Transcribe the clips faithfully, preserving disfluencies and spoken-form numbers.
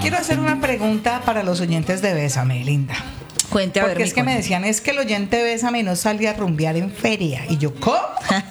Quiero hacer una pregunta para los oyentes de Bésame, Linda. Cuente a ver. Porque es que me decían, es que el oyente de Bésame no salía a rumbear en feria. Y yo, ¿cómo?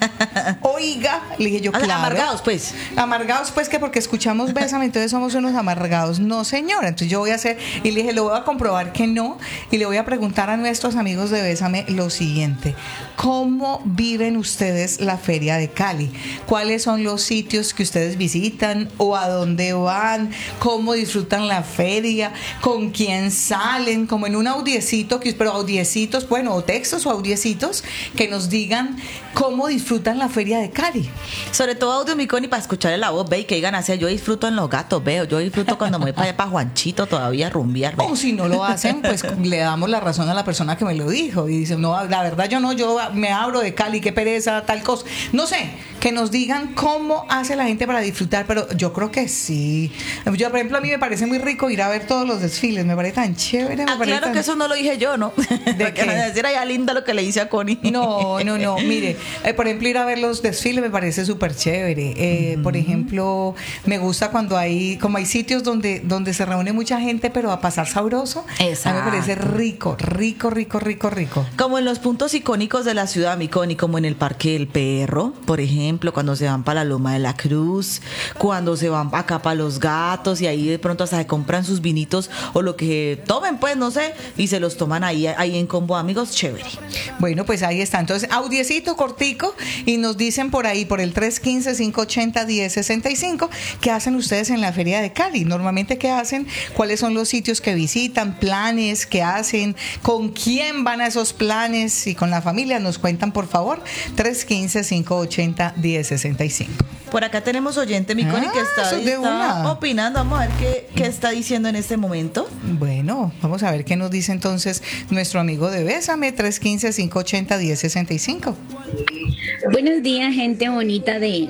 Oiga, le dije yo, claro. Amargados, pues. Amargados, pues, que porque escuchamos Bésame, entonces somos unos amargados. No, señora. Entonces yo voy a hacer, y le dije, lo voy a comprobar que no. Y le voy a preguntar a nuestros amigos de Bésame lo siguiente. ¿Cómo viven ustedes la feria de Cali? ¿Cuáles son los sitios que ustedes visitan o a dónde van? ¿Cómo disfrutan la feria? ¿Con quién salen? Como en un audiecito, que, pero audiecitos, bueno, o textos o audiecitos que nos digan cómo disfrutan la feria de Cali. Sobre todo audio, mi Connie, para escucharle la voz, ve, y que digan así, yo disfruto en los gatos, veo, yo disfruto cuando me voy para allá para Juanchito todavía a rumbear. Ve. O si no lo hacen, pues le damos la razón a la persona que me lo dijo y dice, no, la verdad yo no, yo me abro de Cali, qué pereza, tal cosa. No sé, que nos digan cómo hace la gente para disfrutar, pero yo creo que sí. Yo, por ejemplo, a mí me parece muy rico ir a ver todos los desfiles, me parece tan chévere. Me ah, parece claro tan... que eso no lo dije yo, ¿no? ¿De que me decir allá Linda lo que le dice a Connie. No, no, no, mire, eh, por ejemplo, ir a ver los desfiles me parece súper chévere. Eh, uh-huh. Por ejemplo, me gusta cuando hay, como hay sitios donde, donde se reúne mucha gente, pero a pasar sabroso. Exacto. A mí me parece rico, rico, rico, rico, rico. Como en los puntos icónicos de la ciudad, mi Connie, como en el Parque del Perro, por ejemplo, cuando se van para la Loma de la Cruz, cuando se van acá para Los Gatos y ahí de pronto hasta se compran sus vinitos o lo que tomen, pues, no sé, y se los toman ahí, ahí en combo, amigos, chévere. Bueno, pues ahí está. Entonces, audiecito cortico y nos dicen por ahí, por el tres uno cinco, cinco ocho cero, uno cero seis cinco, ¿qué hacen ustedes en la Feria de Cali? Normalmente, ¿qué hacen? ¿Cuáles son los sitios que visitan? ¿Planes que hacen? ¿Con quién van a esos planes? Y con la familia, nos cuentan, por favor, tres uno cinco, cinco ocho cero, uno cero seis cinco. Por acá tenemos oyente, mi Connie, ah, que está, está opinando. Vamos a ver qué, qué está diciendo en este momento. Bueno, vamos a ver qué nos dice entonces nuestro amigo de Bésame, tres uno cinco, cinco ocho cero, uno cero seis cinco. Buenos días, gente bonita de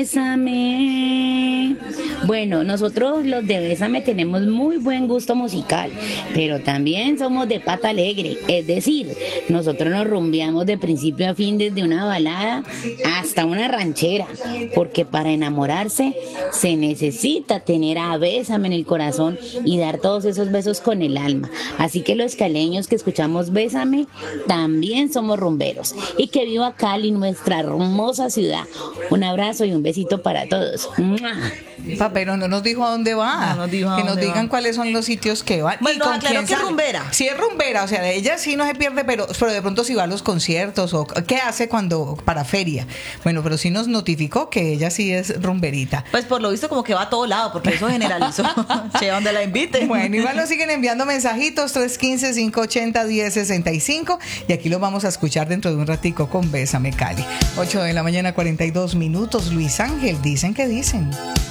Bésame. Bueno, nosotros los de Bésame tenemos muy buen gusto musical, pero también somos de pata alegre. Es decir, nosotros nos rumbeamos de principio a fin, desde una balada hasta una ranchera, porque para enamorarse se necesita tener a Bésame en el corazón y dar todos esos besos con el alma. Así que los caleños que escuchamos Bésame también somos rumberos. Y que viva Cali, nuestra hermosa ciudad. Un abrazo y un besito para todos. ¡Mua! Pa, pero no nos dijo a dónde va. No nos dijo a que nos dónde digan va. cuáles son los sitios que van. Bueno, y con aclaró quién que es sale. rumbera. Sí, es rumbera, o sea, de ella sí no se pierde, pero, pero de pronto si va a los conciertos o qué hace cuando para feria. Bueno, pero sí nos notificó que ella sí es rumberita. Pues por lo visto como que va a todo lado, porque eso generalizó. Che, donde la inviten. Bueno, igual nos siguen enviando mensajitos, tres uno cinco, cinco ocho cero, uno cero seis cinco, y aquí lo vamos a escuchar dentro de un ratico con Bésame Cali. ocho de la mañana, cuarenta y dos minutos. Luis Ángel, dicen que dicen.